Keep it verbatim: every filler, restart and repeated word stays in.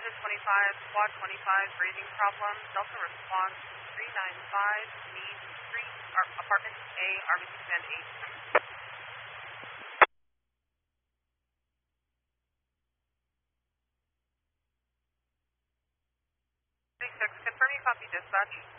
Delta twenty-five, Squad twenty-five, breathing problems. Delta response three nine five, Mead Street, or Apartment A, Armitage Band eight. thirty-six, confirming copy dispatch.